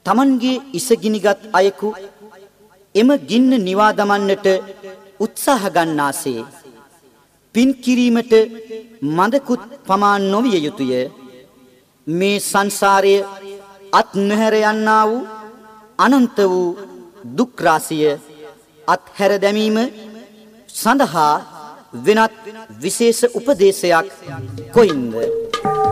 තමන්ගේ ඉසගිනිගත් අයෙකු එම ගින්න නිවා දමන්නට උත්සාහ ගන්නාසේ පින් කිරීමට මදකුත් පමා නොවිය යුතුය. මේ සංසාරයේ අත් නොහැර යන්නා වූ අනන්ත වූ දුක් රාශිය අත්හැර දැමීම සඳහා වෙනත් විශේෂ උපදේශයක් කොයින්ද?